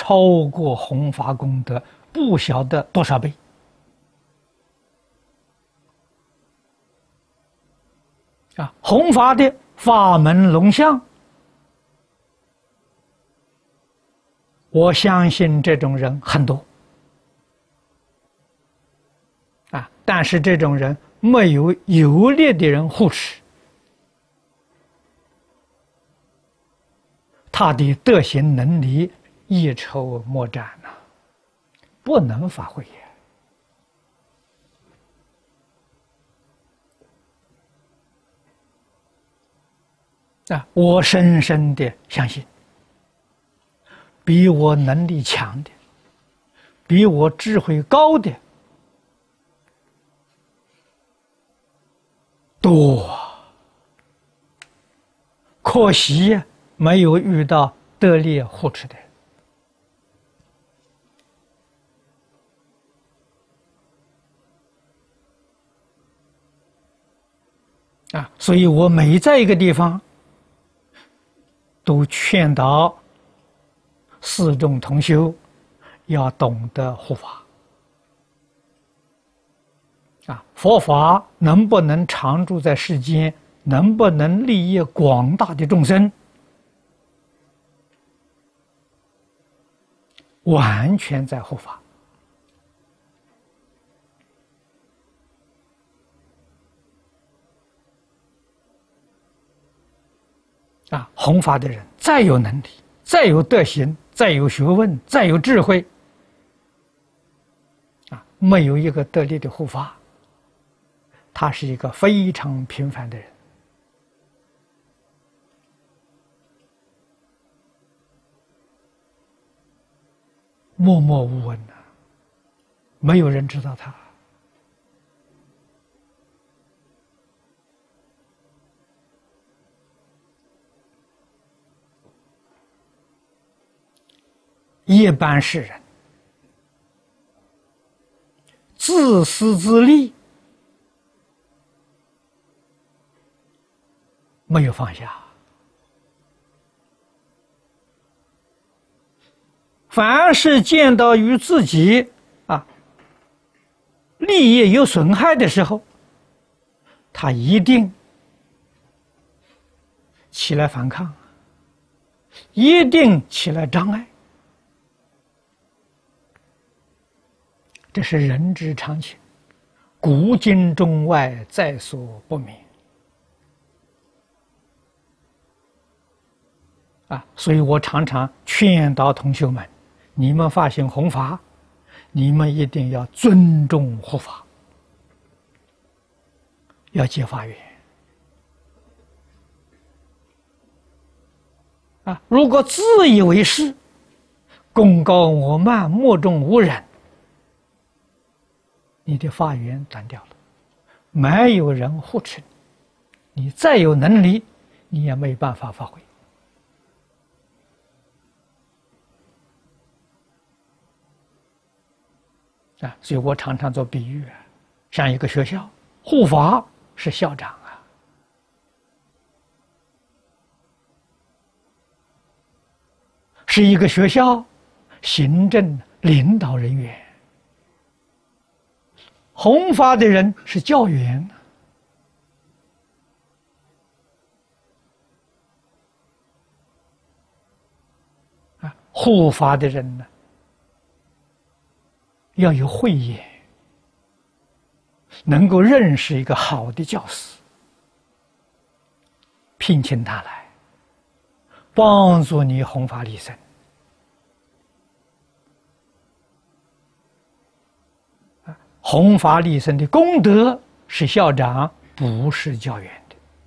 超过弘法功德不晓得多少倍。弘法的法门龙象，我相信这种人很多但是这种人没有有力的人护持，他的德行能力一筹莫展不能发挥我深深的相信，比我能力强的，比我智慧高的多，可惜没有遇到得力护持的人所以我每在一个地方都劝导四众同修要懂得护法佛法能不能常住在世间，能不能利益广大的众生，完全在护法弘法的人再有能力，再有德行，再有学问，再有智慧没有一个得力的护法，他是一个非常平凡的人默默无闻没有人知道他一般世人自私自利，没有放下，凡是见到与自己利益有损害的时候，他一定起来反抗，一定起来障碍，这是人之常情，古今中外在所不免所以我常常劝导同学们，你们发心弘法，你们一定要尊重护法，要结法缘如果自以为是，功高我慢，目中无人，你的法缘断掉了，没有人护持你，你再有能力，你也没办法发挥所以我常常做比喻像一个学校，护法是校长是一个学校行政领导人员，弘法的人是教员护法的人呢要有慧眼，能够认识一个好的教师，聘请他来帮助你弘法利生弘法利生的功德是校长，不是教员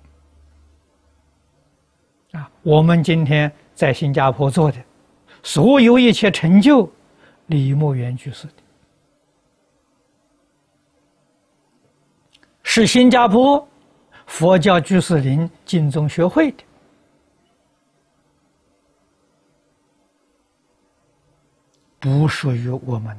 的我们今天在新加坡做的所有一切成就，李牧原居士的，是新加坡佛教居士林净宗学会的，不属于我们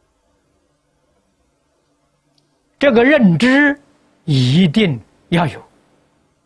这个认知一定要有